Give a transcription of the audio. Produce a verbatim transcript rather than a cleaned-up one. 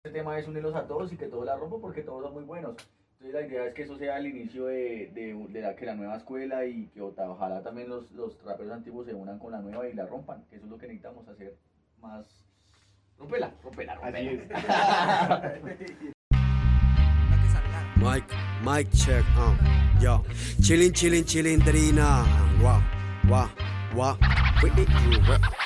Este tema es unirlos a todos y que todos la rompan porque todos son muy buenos. Entonces la idea es que eso sea el inicio de, de, de la, que la nueva escuela y que ojalá también los, los raperos antiguos se unan con la nueva y la rompan, que eso es lo que necesitamos hacer más. Rompela, rompela, rompela. Mike, Mike check, uh, yo. Chillin', chillin', chillin', Drina. Wow, wow, wow.